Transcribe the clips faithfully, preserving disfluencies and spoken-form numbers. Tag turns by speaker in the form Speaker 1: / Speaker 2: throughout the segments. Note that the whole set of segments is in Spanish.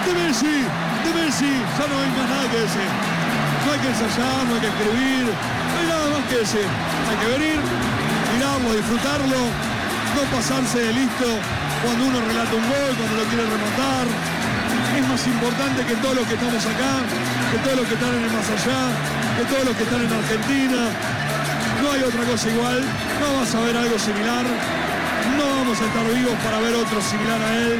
Speaker 1: de Messi, de Messi, ya no hay más nada que decir. No hay que ensayar, no hay que escribir, no hay nada más que decir. Hay que venir, mirarlo, disfrutarlo, no pasarse de listo cuando uno relata un gol, cuando lo quiere remontar. Es más importante que todos los que estamos acá, que todos los que están en el más allá, que todos los que están en Argentina. No hay otra cosa igual, no vas a ver algo similar, no vamos a estar vivos para ver otro similar a él.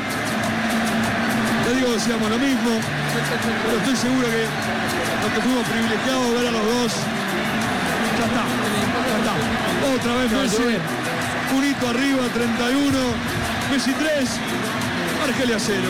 Speaker 1: Te digo, decíamos lo mismo, pero estoy seguro que los que fuimos privilegiados de ver a los dos, ya está, ya está. Otra vez Messi, un hito arriba, treinta y uno, Messi tres, Argelia cero.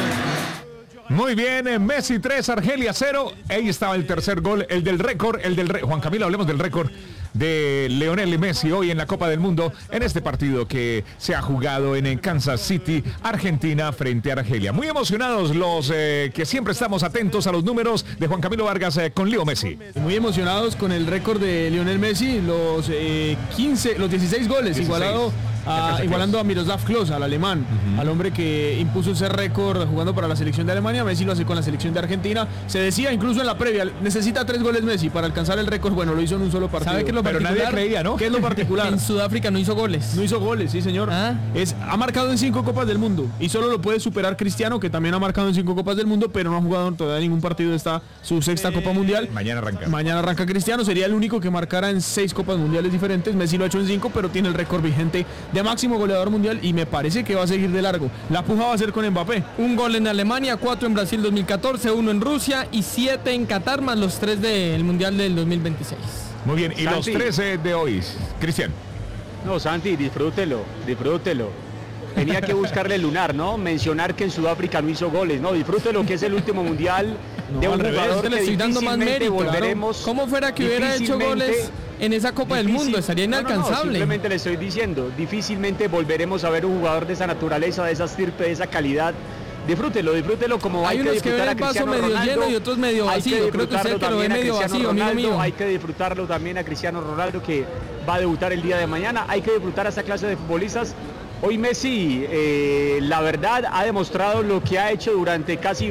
Speaker 2: Muy bien, Messi tres, Argelia cero. Ahí estaba el tercer gol, el del récord, el del récord. Juan Camilo, hablemos del récord de Lionel Messi hoy en la Copa del Mundo, en este partido que se ha jugado en Kansas City, Argentina frente a Argelia. Muy emocionados los eh, que siempre estamos atentos a los números de Juan Camilo Vargas eh, con Leo Messi.
Speaker 3: Muy emocionados con el récord de Lionel Messi, los eh, quince, los dieciséis goles, dieciséis. igualado a, igualando a Miroslav Klose, al alemán, uh-huh. al hombre que impuso ese récord jugando para la selección de Alemania. Messi lo hace con la selección de Argentina. Se decía incluso en la previa, necesita tres goles Messi para alcanzar el récord. Bueno, lo hizo en un solo partido.
Speaker 4: ¿Sabe qué es lo
Speaker 2: Pero nadie creía, ¿no?
Speaker 3: ¿Qué es lo particular?
Speaker 4: En Sudáfrica no hizo goles.
Speaker 3: No hizo goles, sí, señor. ¿Ah? Es, ha marcado en cinco Copas del Mundo y solo lo puede superar Cristiano, que también ha marcado en cinco Copas del Mundo, pero no ha jugado todavía ningún partido de esta su sexta eh, Copa Mundial.
Speaker 2: Mañana arranca.
Speaker 3: Mañana arranca Cristiano, sería el único que marcara en seis Copas Mundiales diferentes. Messi lo ha hecho en cinco, pero tiene el récord vigente de máximo goleador mundial y me parece que va a seguir de largo. La puja va a ser con Mbappé.
Speaker 4: Un gol en Alemania, cuatro en Brasil dos mil catorce, uno en Rusia y siete en Qatar, más los tres del Mundial del dos mil veintiséis.
Speaker 2: Muy bien, y Santi, los trece de hoy, Cristian.
Speaker 5: No, Santi, disfrútelo, disfrútelo. Tenía que buscarle el lunar, ¿no? Mencionar que en Sudáfrica no hizo goles, ¿no? Disfrútelo, que es el último mundial no, de un jugador que
Speaker 4: le estoy dando más mérito,
Speaker 5: volveremos.
Speaker 4: Claro. ¿Cómo fuera que hubiera hecho goles en esa Copa del Mundo? Estaría inalcanzable. No, no, no,
Speaker 5: simplemente le estoy diciendo, difícilmente volveremos a ver un jugador de esa naturaleza, de esa estirpe, de esa calidad. Disfrútelo, disfrútelo como hay, hay que disfrutar
Speaker 4: que
Speaker 5: a Cristiano
Speaker 4: medio
Speaker 5: Ronaldo.
Speaker 4: Lleno y otros medio vacío. Creo que usted que lo ve medio vacío,
Speaker 5: Ronaldo,
Speaker 4: amigo mío.
Speaker 5: Hay que disfrutarlo también a Cristiano Ronaldo, que va a debutar el día de mañana. Hay que disfrutar a esta clase de futbolistas. Hoy Messi, eh, la verdad, ha demostrado lo que ha hecho durante casi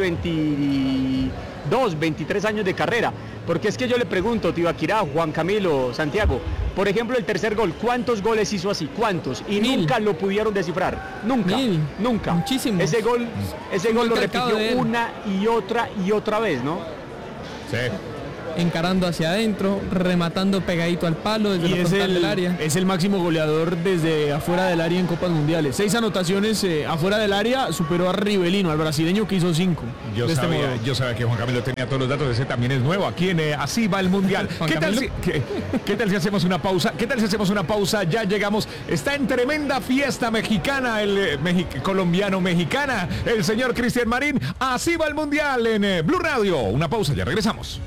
Speaker 5: veintidós, veintitrés años de carrera. Porque es que yo le pregunto, Tibaquirá, Juan Camilo, Santiago, por ejemplo, el tercer gol, ¿cuántos goles hizo así? ¿Cuántos? Y Mil. nunca lo pudieron descifrar. Nunca. Mil. Nunca.
Speaker 4: Muchísimos.
Speaker 5: Ese gol, ese gol lo repitió una y otra y otra vez, ¿no?
Speaker 2: Sí.
Speaker 4: Encarando hacia adentro, rematando pegadito al palo desde la frontal del área.
Speaker 3: Es el máximo goleador desde afuera del área en Copas Mundiales. Seis anotaciones eh, afuera del área, superó a Rivelino, al brasileño, que hizo cinco.
Speaker 2: Yo, sabía, este yo sabía que Juan Camilo tenía todos los datos, ese también es nuevo. Aquí en eh, Así va el Mundial. ¿Qué tal, si, qué, ¿Qué tal si hacemos una pausa? ¿Qué tal si hacemos una pausa? Ya llegamos. Está en tremenda fiesta mexicana, el eh, mexi colombiano mexicana, el señor Cristian Marín. Así va el Mundial en eh, Blue Radio. Una pausa, ya regresamos.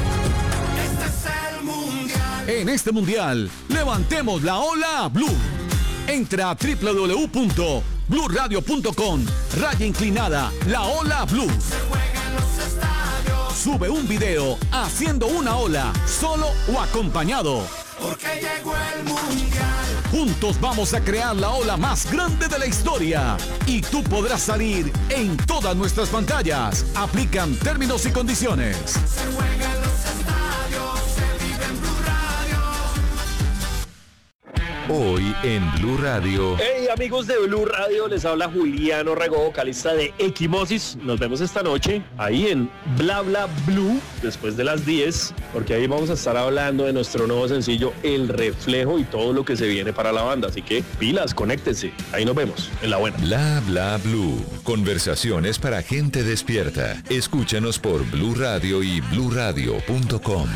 Speaker 6: En este mundial, levantemos la ola Blue. Entra a doble u doble u doble u punto blue radio punto com, raya inclinada, la ola Blue. Sube un video haciendo una ola, solo o acompañado. Porque llegó el mundial. Juntos vamos a crear la ola más grande de la historia. Y tú podrás salir en todas nuestras pantallas. Aplican términos y condiciones. Se juega en los estadios, se vive en Blue Radio.
Speaker 7: Hoy en Blue Radio.
Speaker 8: Hey amigos de Blue Radio, les habla Julián Orrego, vocalista de Equimosis. Nos vemos esta noche ahí en Bla Bla Blue, después de las diez, porque ahí vamos a estar hablando de nuestro nuevo sencillo El Reflejo y todo lo que se viene para la banda. Así que pilas, conéctense, ahí nos vemos, en la buena.
Speaker 7: Bla Bla Blue, conversaciones para gente despierta. Escúchanos por Blue Radio y blue radio punto com.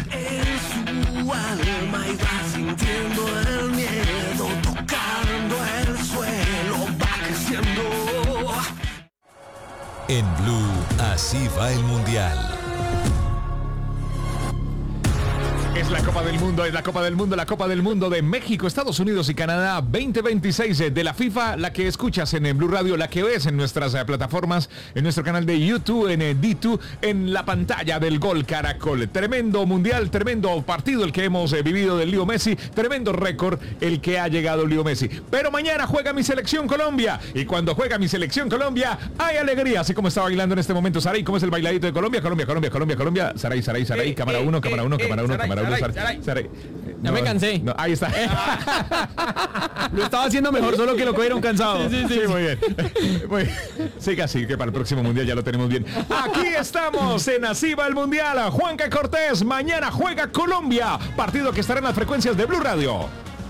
Speaker 7: En Blue, así va el Mundial.
Speaker 2: Es la Copa del Mundo, es la Copa del Mundo, la Copa del Mundo de México, Estados Unidos y Canadá veinte veintiséis de la FIFA, la que escuchas en Blue Radio, la que ves en nuestras eh, plataformas, en nuestro canal de YouTube, en eh, D dos, en la pantalla del Gol Caracol. Tremendo mundial, tremendo partido el que hemos eh, vivido del Leo Messi, tremendo récord el que ha llegado Leo Messi. Pero mañana juega mi selección Colombia y cuando juega mi selección Colombia hay alegría, así como está bailando en este momento Saray. ¿Cómo es el bailadito de Colombia? Colombia, Colombia, Colombia, Colombia. Saray, Saray, Saray,
Speaker 4: Eh,
Speaker 2: cámara
Speaker 4: eh,
Speaker 2: uno,
Speaker 4: eh,
Speaker 2: cámara uno,
Speaker 4: eh,
Speaker 2: cámara uno,
Speaker 4: Saray,
Speaker 2: cámara uno,
Speaker 4: Saray,
Speaker 2: Saray.
Speaker 4: Saray.
Speaker 2: Saray.
Speaker 4: Ya me cansé.
Speaker 2: No, ahí está.
Speaker 3: Lo estaba haciendo mejor, solo que lo cogieron cansado.
Speaker 2: Sí, sí, sí, muy bien. Muy bien. Siga así, que para el próximo mundial ya lo tenemos bien. Aquí estamos en Así va el Mundial. Juanca Cortés, mañana juega Colombia. Partido que estará en las frecuencias de Blue Radio.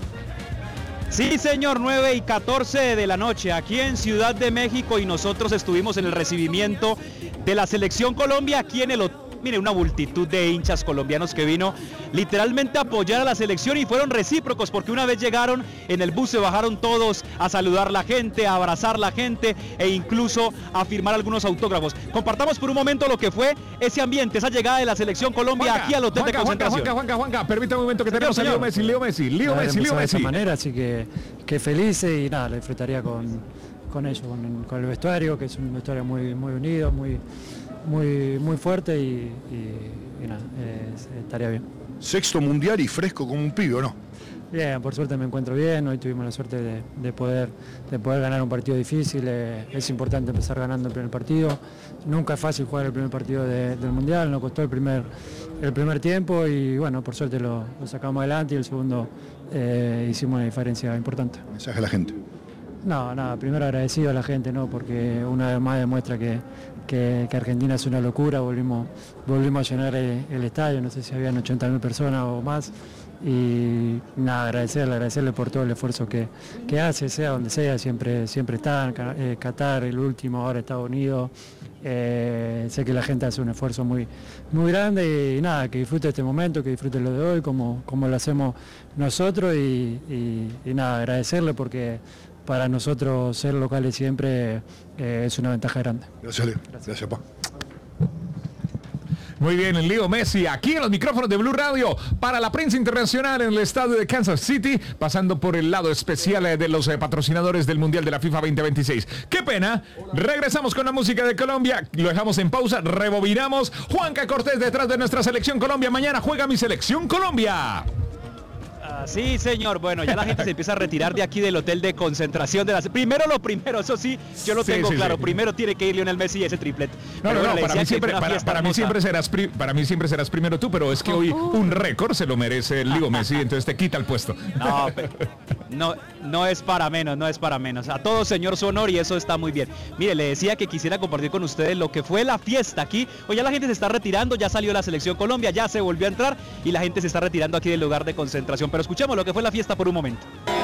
Speaker 9: Sí, señor, nueve y catorce de la noche aquí en Ciudad de México y nosotros estuvimos en el recibimiento de la Selección Colombia aquí en el hotel. Mire, una multitud de hinchas colombianos que vino literalmente a apoyar a la selección y fueron recíprocos porque una vez llegaron en el bus se bajaron todos a saludar a la gente, a abrazar a la gente e incluso a firmar algunos autógrafos. Compartamos por un momento lo que fue ese ambiente, esa llegada de la Selección Colombia
Speaker 2: Juanca,
Speaker 9: aquí al hotel
Speaker 2: Juanca,
Speaker 9: de concentración.
Speaker 2: Juanca, Juanca, Juanca, Juanca, permítame un momento que
Speaker 9: Señor,
Speaker 2: tenemos a Leo
Speaker 9: señor.
Speaker 2: Messi, Leo Messi, Leo
Speaker 10: Haber
Speaker 2: Messi, Leo
Speaker 10: empezado de esta
Speaker 2: Messi.
Speaker 10: manera, así que, que feliz y nada, lo disfrutaría con, con ellos, con, con el vestuario, que es un vestuario muy, muy unido, muy, muy, muy fuerte y, y, y nada, eh, estaría bien.
Speaker 11: Sexto mundial y fresco como un pibe, ¿o no?
Speaker 10: Bien, por suerte me encuentro bien, hoy tuvimos la suerte de, de, poder, de poder ganar un partido difícil, eh, es importante empezar ganando el primer partido, nunca es fácil jugar el primer partido de, del Mundial, nos costó el primer, el primer tiempo y bueno, por suerte lo, lo sacamos adelante y el segundo eh, hicimos una diferencia importante.
Speaker 11: Mensaje a la gente.
Speaker 10: No, nada, primero agradecido a la gente, ¿no? Porque una vez más demuestra que, que, que Argentina es una locura, volvimos, volvimos a llenar el, el estadio, no sé si habían ochenta mil personas o más, y nada, agradecerle, agradecerle por todo el esfuerzo que, que hace, sea donde sea, siempre, siempre está, eh, Qatar, el último, ahora Estados Unidos, eh, sé que la gente hace un esfuerzo muy, muy grande y nada, que disfrute este momento, que disfrute lo de hoy, como, como lo hacemos nosotros y, y, y nada, agradecerle porque para nosotros ser locales siempre eh, es una ventaja grande.
Speaker 11: Gracias, Leo. Gracias, Gracias pa.
Speaker 2: Muy bien, el Leo Messi, aquí en los micrófonos de Blue Radio, para la prensa internacional en el estadio de Kansas City, pasando por el lado especial de los eh, patrocinadores del Mundial de la FIFA veinte veintiséis. ¡Qué pena! Regresamos con la música de Colombia, lo dejamos en pausa, rebobinamos. Juanca Cortés detrás de nuestra selección Colombia. Mañana juega mi selección Colombia.
Speaker 9: Sí, señor. Bueno, ya la gente se empieza a retirar de aquí del hotel de concentración de las. Primero lo primero, eso sí, yo lo
Speaker 2: Sí,
Speaker 9: tengo
Speaker 2: sí,
Speaker 9: claro.
Speaker 2: sí.
Speaker 9: Primero tiene que ir Lionel Messi y ese triplet.
Speaker 2: No,
Speaker 9: Pero
Speaker 2: no,
Speaker 9: bueno,
Speaker 2: no,
Speaker 9: le
Speaker 2: para
Speaker 9: decía
Speaker 2: mí,
Speaker 9: que
Speaker 2: siempre,
Speaker 9: fue una
Speaker 2: para,
Speaker 9: fiesta
Speaker 2: para mí
Speaker 9: hermosa.
Speaker 2: siempre serás pri- para mí siempre serás primero tú, pero es que hoy un récord se lo merece el Leo Messi, entonces te quita el puesto.
Speaker 9: No, pero no, no es para menos, no es para menos. A todo señor su honor y eso está muy bien. Mire, le decía que quisiera compartir con ustedes lo que fue la fiesta aquí. Hoy ya la gente se está retirando, ya salió la selección Colombia, ya se volvió a entrar y la gente se está retirando aquí del lugar de concentración. Pero escuchemos lo que fue la fiesta por un momento.